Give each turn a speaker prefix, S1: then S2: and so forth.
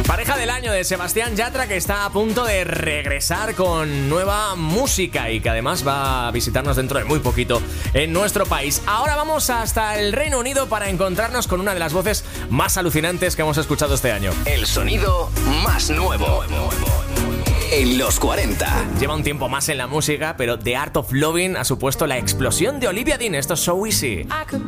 S1: Pareja del año de Sebastián Yatra, que está a punto de regresar con nueva música y que además va a visitarnos dentro de muy poquito en nuestro país. Ahora vamos hasta el Reino Unido para encontrarnos con una de las voces más alucinantes que hemos escuchado este año.
S2: El sonido más nuevo en los 40.
S1: Lleva un tiempo más en la música, pero The Art of Loving ha supuesto la explosión de Olivia Dean. Esto es So Easy.